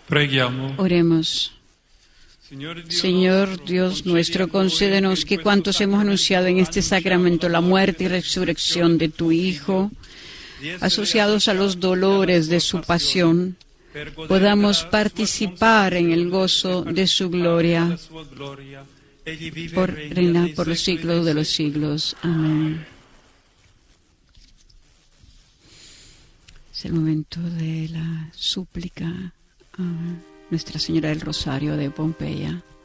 Preghiamo. Oremos. Señor Dios nuestro, concédenos que cuantos hemos anunciado en este sacramento la muerte y resurrección de tu Hijo, asociados a los dolores de su pasión, podamos participar en el gozo de su gloria, reina por los siglos de los siglos. Amén. Es el momento de la súplica a Nuestra Señora del Rosario de Pompeya.